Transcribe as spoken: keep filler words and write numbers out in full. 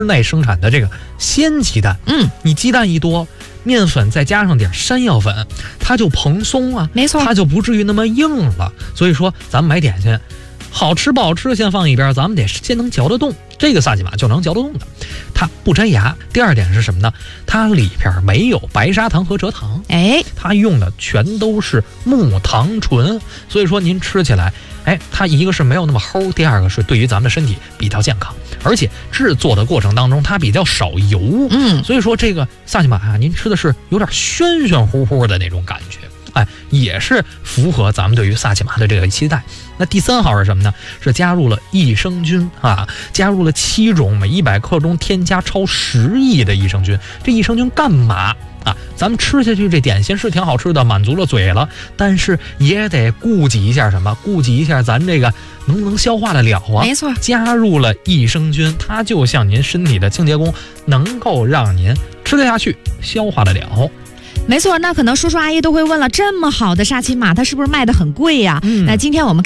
内生产的这个鲜鸡蛋， 嗯， 你鸡蛋一多，面粉再加上点山药粉，它就蓬松啊， 没错， 它就不至于那么硬了。所以说，咱们买点心，好吃不好吃先放一边，咱们得先能嚼得动。这个萨琪玛就能嚼得动的，它不粘牙。第二点是什么呢？它里边没有白砂糖和蔗糖， 哎， 它用的全都是木糖醇，所以说您吃起来，哎，它一个是没有那么齁，第二个是对于咱们的身体比较健康，而且制作的过程当中它比较少油， 嗯， 所以说这个萨琪玛啊，您吃的是有点暄暄乎乎的那种感觉。哎，也是符合咱们对于萨琪玛的这个期待。那第三号是什么呢？是加入了益生菌啊，加入了七种，每一百克中添加超十亿的益生菌。这益生菌干嘛啊？咱们吃下去这点心是挺好吃的，满足了嘴了，但是也得顾及一下什么？顾及一下咱这个能不能消化得了啊？ 没错， 加入了益生菌，它就像您身体的清洁工，能够让您吃得下去，消化得了。 没错，那可能叔叔阿姨都会问了，这么好的沙琪玛，它是不是卖得很贵呀？ 嗯， 那今天我们